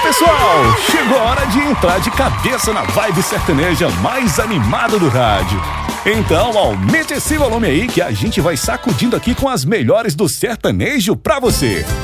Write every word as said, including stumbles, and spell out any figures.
Pessoal, chegou a hora de entrar de cabeça na vibe sertaneja mais animada do rádio. Então aumente esse volume aí que a gente vai sacudindo aqui com as melhores do sertanejo pra você.